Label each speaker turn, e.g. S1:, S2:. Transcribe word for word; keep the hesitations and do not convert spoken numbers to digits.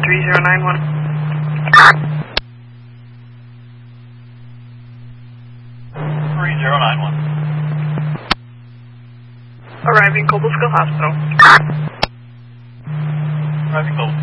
S1: three zero nine one.
S2: three zero nine one.
S1: Arriving Cobbleskull Hospital.
S2: Arriving Cobbleskull.